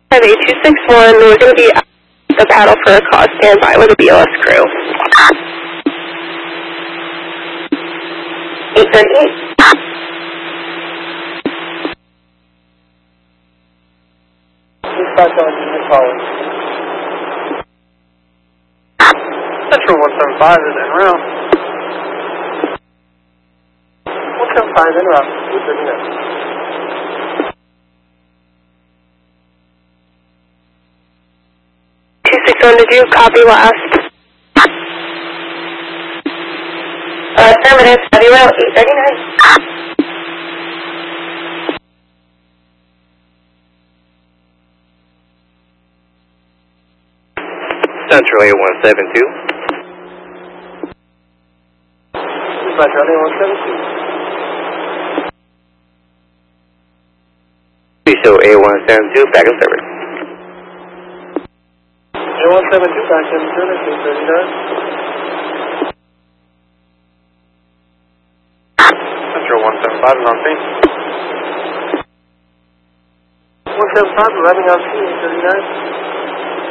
Heavy 261, we're going to be at the paddle for a call. Stand by with a BLS crew. 898. Dispatch on unit calling. Central 175 is en route. 175 en route. 239. 261, did you copy last? Affirmative, heavy route 839. Central 8172. Dispatch on 8172. Show A172, back in service. A172 back in service, 839. Central 175 is on scene. 175 arriving on scene, 839.